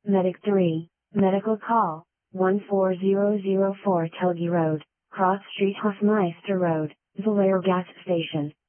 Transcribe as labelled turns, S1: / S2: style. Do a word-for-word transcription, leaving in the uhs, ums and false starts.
S1: Medic three, medical call, one four zero zero four Telgi Road, Cross Street Hofmeister Road, Vallejo Gas Station.